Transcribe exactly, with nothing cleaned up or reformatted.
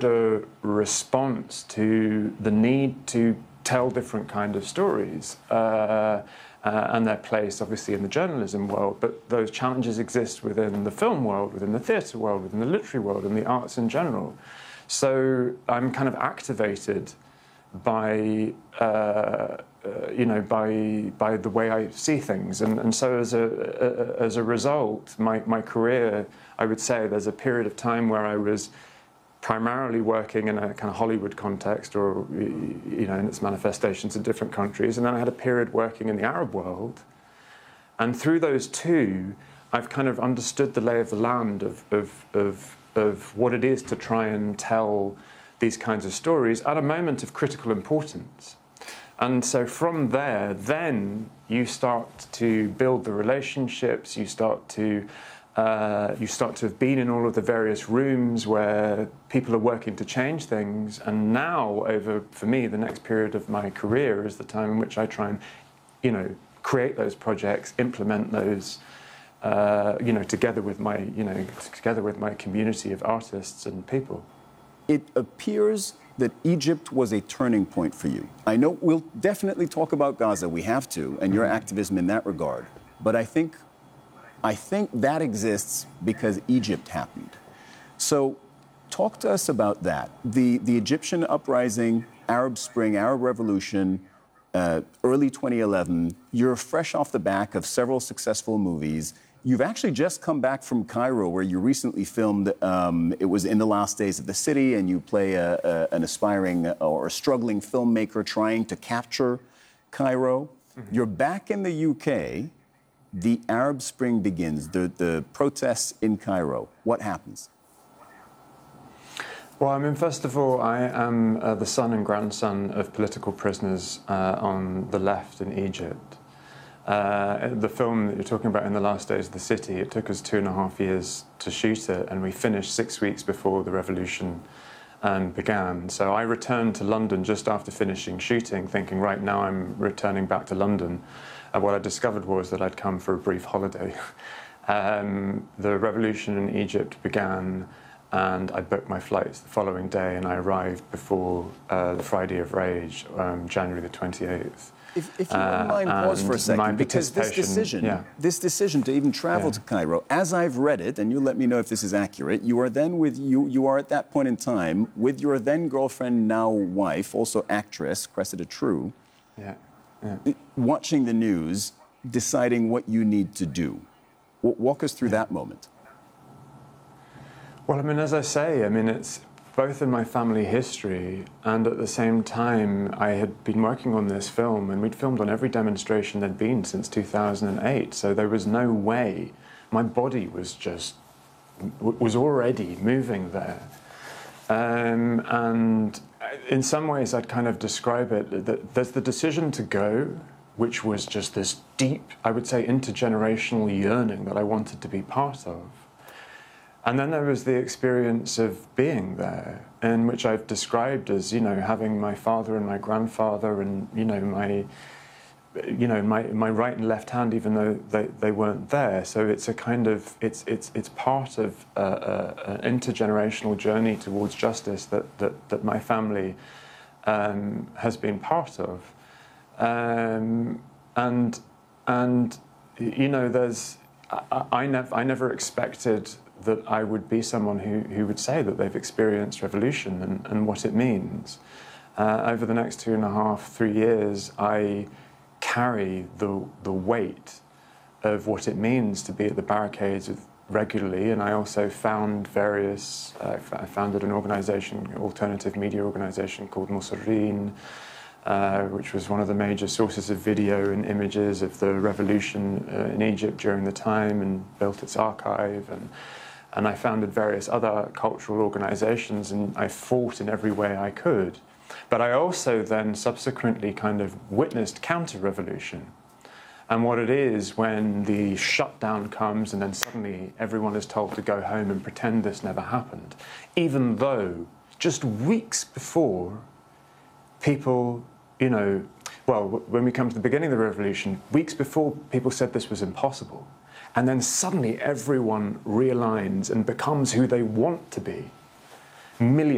broader response to the need to tell different kind of stories uh, uh, and their place, obviously, in the journalism world. But those challenges exist within the film world, within the theatre world, within the literary world, and the arts in general. So I'm kind of activated by, uh, uh, you know, by by the way I see things, and and so as a, a as a result, my my career, I would say, there's a period of time where I was primarily working in a kind of Hollywood context, or you know, in its manifestations in different countries, and then I had a period working in the Arab world, and through those two, I've kind of understood the lay of the land of of of, of what it is to try and tell these kinds of stories at a moment of critical importance. And so from there, then you start to build the relationships, you start to uh, you start to have been in all of the various rooms where people are working to change things. And now, over, for me, the next period of my career is the time in which I try and, you know, create those projects, implement those, uh, you know, together with my, you know, together with my community of artists and people. It appears that Egypt was a turning point for you. I know we'll definitely talk about Gaza, we have to, and your activism in that regard. But I think, I think that exists because Egypt happened. So talk to us about that. The, the Egyptian uprising, Arab Spring, Arab Revolution, uh, early twenty eleven, you're fresh off the back of several successful movies. You've actually just come back from Cairo, where you recently filmed, um, it was In the Last Days of the City, and you play a, a, an aspiring or a struggling filmmaker trying to capture Cairo. Mm-hmm. You're back in the U K. The Arab Spring begins, the, the protests in Cairo. What happens? Well, I mean, first of all, I am uh, the son and grandson of political prisoners uh, on the left in Egypt. Uh, the film that you're talking about, In the Last Days of the City, it took us two and a half years to shoot it, and we finished six weeks before the revolution um, began. So I returned to London just after finishing shooting, thinking, right, now I'm returning back to London. And what I discovered was that I'd come for a brief holiday. um, the revolution in Egypt began, and I booked my flights the following day, and I arrived before uh, the Friday of Rage, um, January the twenty-eighth. If, if you wouldn't mind, pause for a second, because this decision, yeah. this decision to even travel yeah. to Cairo, as I've read it, and you let me know if this is accurate, you are then with, you, you are at that point in time with your then girlfriend, now wife, also actress, Cressida True, yeah. Yeah. watching the news, deciding what you need to do. Walk us through yeah. that moment. Well, I mean, as I say, I mean, it's both in my family history, and at the same time, I had been working on this film, and we'd filmed on every demonstration there'd been since two thousand eight, so there was no way. My body was just, was already moving there. Um, and in some ways, I'd kind of describe it, that there's the decision to go, which was just this deep, I would say, intergenerational yearning that I wanted to be part of. And then there was the experience of being there, in which I've described as, you know, having my father and my grandfather and, you know, my, you know, my, my right and left hand, even though they, they weren't there. So it's a kind of, it's, it's, it's part of uh, uh, an intergenerational journey towards justice that, that, that my family um, has been part of. Um, and, and, you know, there's, I, I, nev I never expected that I would be someone who, who would say that they've experienced revolution and, and what it means. Uh, over the next two and a half, three years, I carry the, the weight of what it means to be at the barricades regularly, and I also found various, uh, I founded an organization, an alternative media organization called Musarreen, Uh, which was one of the major sources of video and images of the revolution uh, in Egypt during the time, and built its archive. And, and I founded various other cultural organizations, and I fought in every way I could. But I also then subsequently kind of witnessed counter-revolution. And what it is when the shutdown comes and then suddenly everyone is told to go home and pretend this never happened, even though just weeks before, people, you know, well, when we come to the beginning of the revolution, weeks before, people said this was impossible. And then suddenly everyone realigns and becomes who they want to be. Millions